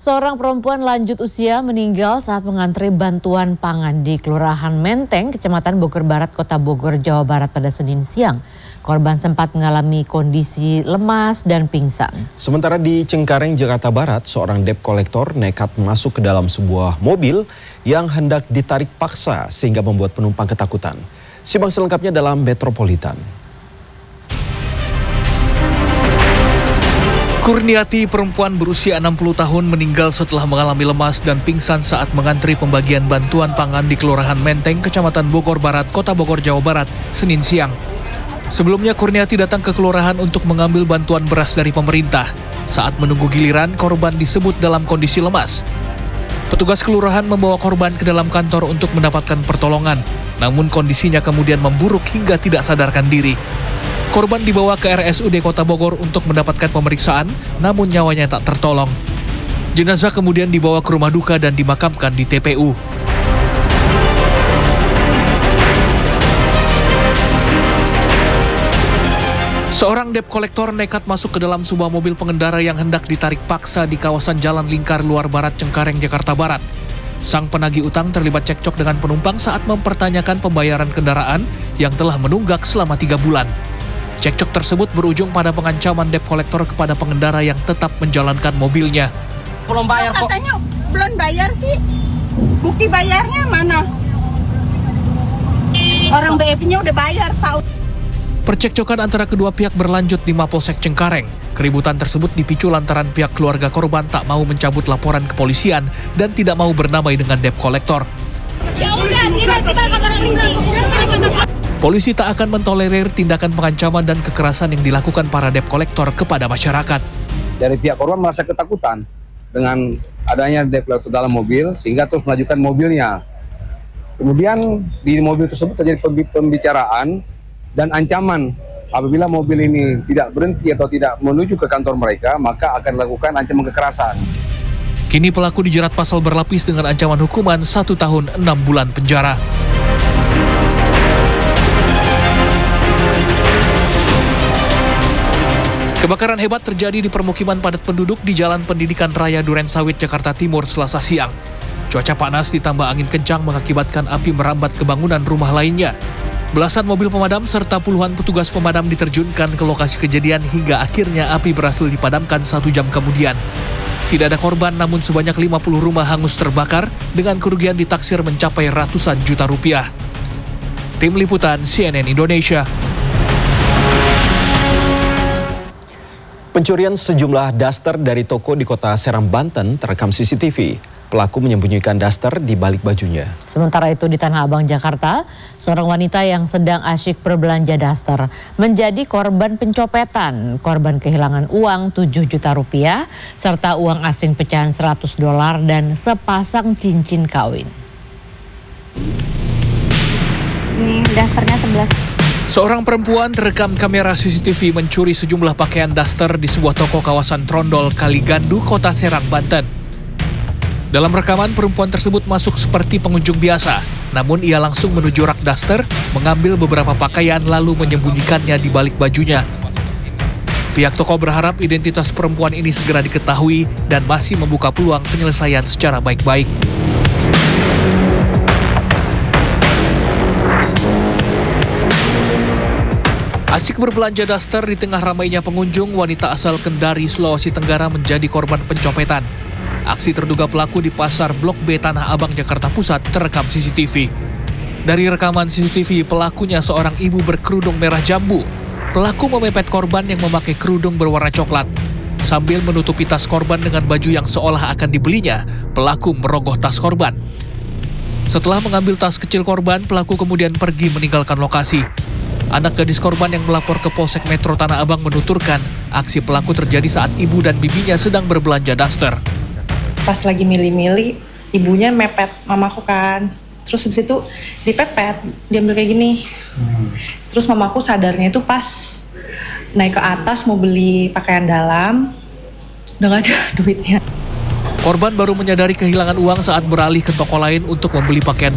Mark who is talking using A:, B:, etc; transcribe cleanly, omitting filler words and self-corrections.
A: Seorang perempuan lanjut usia meninggal saat mengantri bantuan pangan di Kelurahan Menteng, Kecamatan Bogor Barat, Kota Bogor, Jawa Barat pada Senin siang. Korban sempat mengalami kondisi lemas dan pingsan.
B: Sementara di Cengkareng, Jakarta Barat, seorang debt collector nekat masuk ke dalam sebuah mobil yang hendak ditarik paksa sehingga membuat penumpang ketakutan. Simak selengkapnya dalam Metropolitan.
C: Kurniati, perempuan berusia 60 tahun, meninggal setelah mengalami lemas dan pingsan saat mengantri pembagian bantuan pangan di Kelurahan Menteng, Kecamatan Bogor Barat, Kota Bogor, Jawa Barat, Senin siang. Sebelumnya, Kurniati datang ke kelurahan untuk mengambil bantuan beras dari pemerintah. Saat menunggu giliran, korban disebut dalam kondisi lemas. Petugas kelurahan membawa korban ke dalam kantor untuk mendapatkan pertolongan, namun kondisinya kemudian memburuk hingga tidak sadarkan diri. Korban dibawa ke RSUD Kota Bogor untuk mendapatkan pemeriksaan, namun nyawanya tak tertolong. Jenazah kemudian dibawa ke rumah duka dan dimakamkan di TPU. Seorang debt collector nekat masuk ke dalam sebuah mobil pengendara yang hendak ditarik paksa di kawasan Jalan Lingkar Luar Barat, Cengkareng, Jakarta Barat. Sang penagih utang terlibat cekcok dengan penumpang saat mempertanyakan pembayaran kendaraan yang telah menunggak selama 3 bulan. Cekcok tersebut berujung pada pengancaman debt collector kepada pengendara yang tetap menjalankan mobilnya.
D: Belum bayar kok. Katanya belum bayar sih. Bukti bayarnya mana? Orang BEP-nya udah bayar, Pak.
C: Percekcokan antara kedua pihak berlanjut di Mapolsek Cengkareng. Keributan tersebut dipicu lantaran pihak keluarga korban tak mau mencabut laporan kepolisian dan tidak mau bernamai dengan debt collector. Polisi tak akan mentolerir tindakan pengancaman dan kekerasan yang dilakukan para debt collector kepada masyarakat.
E: Dari pihak korban merasa ketakutan dengan adanya debt collector dalam mobil, sehingga terus melanjutkan mobilnya. Kemudian di mobil tersebut terjadi pembicaraan dan ancaman. Apabila mobil ini tidak berhenti atau tidak menuju ke kantor mereka, maka akan dilakukan ancaman kekerasan.
C: Kini pelaku dijerat pasal berlapis dengan ancaman hukuman 1 tahun 6 bulan penjara. Kebakaran hebat terjadi di permukiman padat penduduk di Jalan Pendidikan Raya Durensawit, Jakarta Timur, Selasa siang. Cuaca panas ditambah angin kencang mengakibatkan api merambat ke bangunan rumah lainnya. Belasan mobil pemadam serta puluhan petugas pemadam diterjunkan ke lokasi kejadian hingga akhirnya api berhasil dipadamkan 1 jam kemudian. Tidak ada korban, namun sebanyak 50 rumah hangus terbakar dengan kerugian ditaksir mencapai ratusan juta rupiah. Tim Liputan CNN Indonesia.
B: Pencurian sejumlah daster dari toko di kota Serang, Banten terekam CCTV. Pelaku menyembunyikan daster di balik bajunya.
A: Sementara itu di Tanah Abang, Jakarta, seorang wanita yang sedang asyik berbelanja daster menjadi korban pencopetan. Korban kehilangan uang 7 juta rupiah serta uang asing pecahan $100 dan sepasang cincin kawin.
F: Ini dasternya 11.
C: Seorang perempuan terekam kamera CCTV mencuri sejumlah pakaian daster di sebuah toko kawasan Trondol, Kaligandu, Kota Serang, Banten. Dalam rekaman, perempuan tersebut masuk seperti pengunjung biasa, namun ia langsung menuju rak daster, mengambil beberapa pakaian lalu menyembunyikannya di balik bajunya. Pihak toko berharap identitas perempuan ini segera diketahui dan masih membuka peluang penyelesaian secara baik-baik. Asyik berbelanja daster di tengah ramainya pengunjung, wanita asal Kendari, Sulawesi Tenggara menjadi korban pencopetan. Aksi terduga pelaku di pasar Blok B Tanah Abang, Jakarta Pusat terekam CCTV. Dari rekaman CCTV, pelakunya seorang ibu berkerudung merah jambu. Pelaku memepet korban yang memakai kerudung berwarna coklat. Sambil menutupi tas korban dengan baju yang seolah akan dibelinya, pelaku merogoh tas korban. Setelah mengambil tas kecil korban, pelaku kemudian pergi meninggalkan lokasi. Anak gadis korban yang melapor ke Polsek Metro Tanah Abang menuturkan aksi pelaku terjadi saat ibu dan bibinya sedang berbelanja daster.
G: Pas lagi milih-milih, ibunya mepet mamaku kan. Terus habis itu dipepet, diambil kayak gini. Terus mamaku sadarnya itu pas naik ke atas mau beli pakaian dalam, udah gak ada duitnya.
C: Korban baru menyadari kehilangan uang saat beralih ke toko lain untuk membeli pakaian